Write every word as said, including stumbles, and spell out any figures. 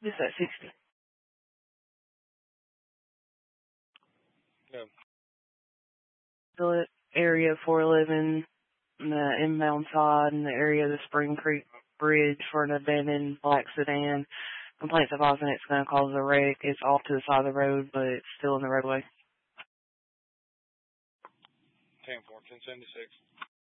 Just at sixty. No. The area four eleven, the inbound side, and the area of the Spring Creek Bridge for an abandoned black sedan. Complaints advising it's going to cause a wreck. It's off to the side of the road, but it's still in the roadway. ten four, ten seventy-six.